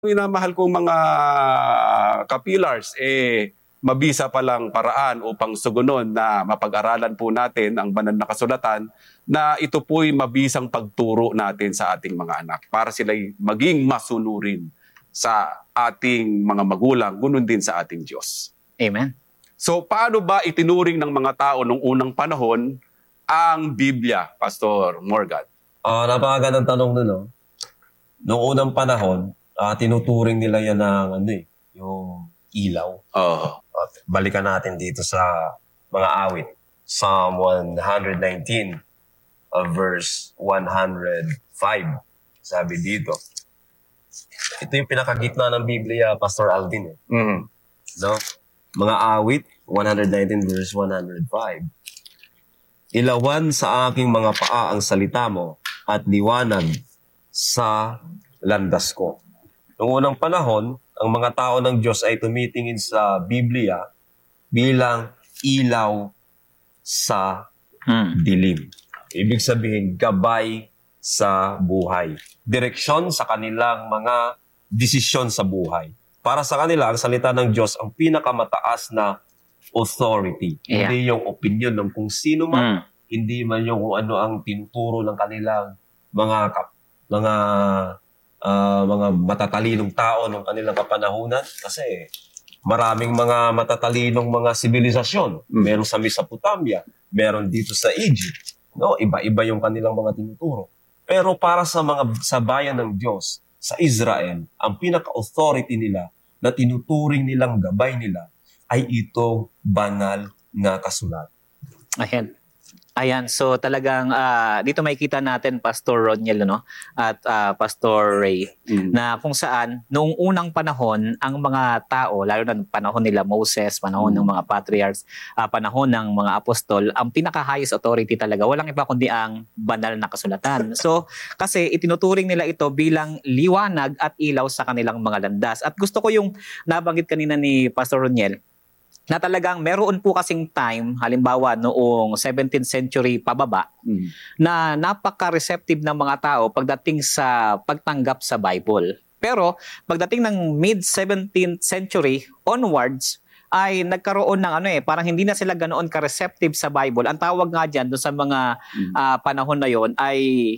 Minamahal kong mga kapilars, mabisa palang paraan upang sugunon na mapag-aralan po natin ang banal na kasulatan na ito po'y mabisang pagturo natin sa ating mga anak para sila'y maging masunurin sa ating mga magulang, ganoon din sa ating Diyos. Amen. So paano ba itinuring ng mga tao nung unang panahon ang Biblia, Pastor Morgan? Napakagandang tanong nun, no? Noong unang panahon, tinuturing nila yan ng yung ilaw. At balikan natin dito sa mga awit. Psalm 119, verse 105. Sabi dito. Ito yung pinakagitna ng Biblia, Pastor Alvin. No? Mga awit, 119 verse 105. Ilawan sa aking mga paa ang salita mo at liwanag sa landas ko. Noong unang panahon, ang mga tao ng Diyos ay tumitingin sa Biblia bilang ilaw sa dilim. Ibig sabihin, gabay sa buhay. Direksyon sa kanilang mga desisyon sa buhay. Para sa kanila, ang salita ng Diyos ang pinakamataas na authority. Yeah. Hindi yung opinion ng kung sino man, hindi man yung kung ano ang tinuturo ng kanilang mga matatalinong tao ng kanilang kapanahunan. Kasi maraming mga matatalinong mga sibilisasyon. Meron sa Mesopotamia, meron dito sa Egypt. No, iba-iba yung kanilang mga tinuturo. Pero para sa bayan ng Diyos, sa Israel, ang pinaka-authority nila na tinuturing nilang gabay nila ay itong banal na kasulatan. Ayan, so talagang dito makikita natin, Pastor Roniel, no? At Pastor Ray, na kung saan noong unang panahon, ang mga tao, lalo na panahon nila Moses, panahon ng mga patriarchs, panahon ng mga apostol, ang pinaka-highest authority talaga, walang iba kundi ang banal na kasulatan. So, kasi itinuturing nila ito bilang liwanag at ilaw sa kanilang mga landas. At gusto ko yung nabanggit kanina ni Pastor Roniel, na talagang meron po kasing time, halimbawa noong 17th century pababa, na napaka-receptive ng mga tao pagdating sa pagtanggap sa Bible. Pero pagdating ng mid-17th century onwards, ay nagkaroon ng parang hindi na sila ganoon ka-receptive sa Bible. Ang tawag nga dyan doon sa mga panahon na yon ay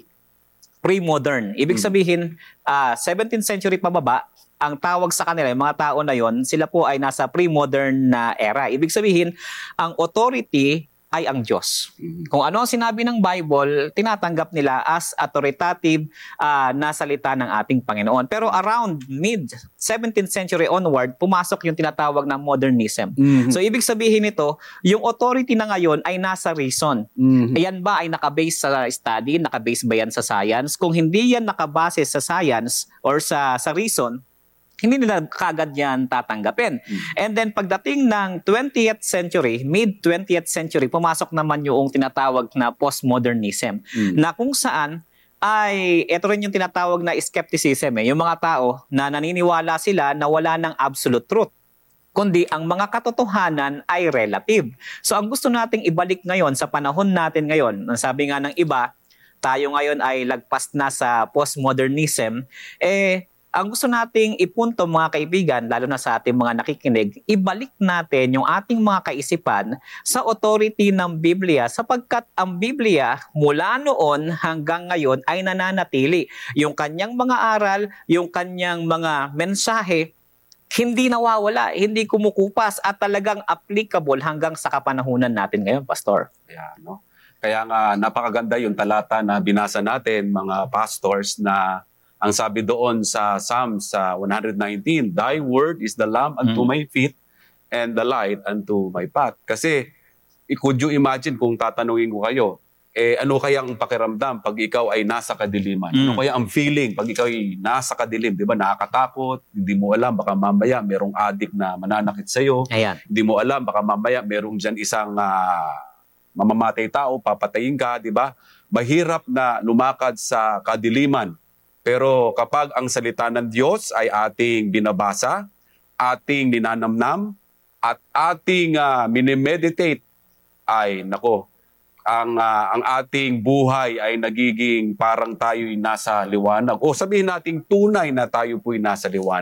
pre-modern. Ibig sabihin, 17th century pababa, ang tawag sa kanila, yung mga tao na yon, sila po ay nasa pre-modern na era. Ibig sabihin, ang authority ay ang Diyos. Kung ano ang sinabi ng Bible, tinatanggap nila as authoritative na salita ng ating Panginoon. Pero around mid-17th century onward, pumasok yung tinatawag na modernism. So ibig sabihin nito, yung authority na ngayon ay nasa reason. Ayan ba ay nakabase sa study? Nakabase ba yan sa science? Kung hindi yan nakabase sa science or sa reason, hindi nila kagad yan tatanggapin. And then pagdating ng 20th century, mid-20th century, pumasok naman yung tinatawag na postmodernism, na kung saan ay ito rin yung tinatawag na skepticism. Yung mga tao na naniniwala sila na wala ng absolute truth, kundi ang mga katotohanan ay relative. So ang gusto nating ibalik ngayon sa panahon natin ngayon, sabi nga ng iba, tayo ngayon ay lagpas na sa postmodernism, ang gusto nating ipunto, mga kaibigan, lalo na sa ating mga nakikinig, ibalik natin yung ating mga kaisipan sa authority ng Biblia, sapagkat ang Biblia mula noon hanggang ngayon ay nananatili. Yung kanyang mga aral, yung kanyang mga mensahe, hindi nawawala, hindi kumukupas at talagang applicable hanggang sa kapanahunan natin ngayon, Pastor. Kaya nga napakaganda yung talata na binasa natin, mga pastors, na ang sabi doon sa Psalms 119, Thy word is the lamp unto my feet and the light unto my path. Kasi, could you imagine kung tatanungin ko kayo, ano kaya ang pakiramdam pag ikaw ay nasa kadiliman? Ano kaya ang feeling pag ikaw ay nasa kadilim? Di ba, nakakatakot, hindi mo alam, baka mamaya merong adik na mananakit sa'yo. Hindi mo alam, baka mamaya merong dyan isang mamamatay tao, papatayin ka, di ba? Mahirap na lumakad sa kadiliman. Pero kapag ang salita ng Diyos ay ating binabasa, ating ninanamnam, at ating minimeditate, ay ang ating buhay ay nagiging parang tayo'y nasa liwanag. O sabihin nating tunay na tayo po'y nasa liwanag.